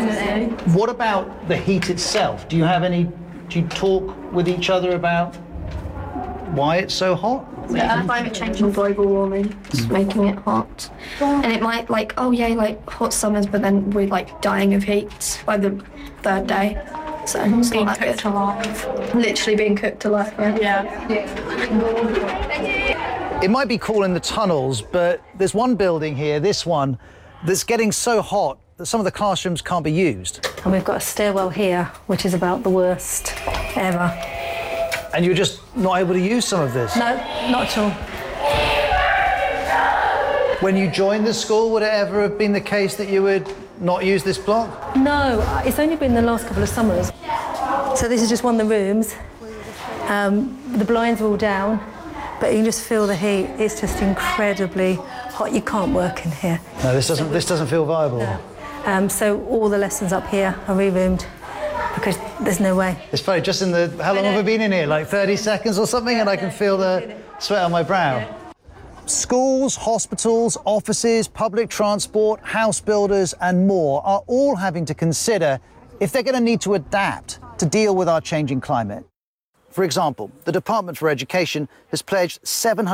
definitely. What about the heat itself? Do you talk with each other about why it's so hot? Climate change and global warming is making it hot. And it might hot summers, but then we're dying of heat by the third day. So it's Being not that cooked good. alive. Literally being cooked alive, right? Yeah. It might be cool in the tunnels, but there's one building here, this one, that's getting so hot that some of the classrooms can't be used. And we've got a stairwell here, which is about the worst ever. And you're just not able to use some of this? No, not at all. When you joined the school, would it ever have been the case that you would not use this block? No, it's only been the last couple of summers. So this is just one of the rooms. The blinds are all down, but you can just feel the heat. It's just incredibly hot. You can't work in here. No, this doesn't feel viable. No. So all the lessons up here are re-roomed because there's no way. It's funny, just in the, how long have I been in here? Like 30 seconds or something, and I can feel the sweat on my brow. Yeah. Schools, hospitals, offices, public transport, house builders and more are all having to consider if they're going to need to adapt to deal with our changing climate. For example, the Department for Education has pledged £700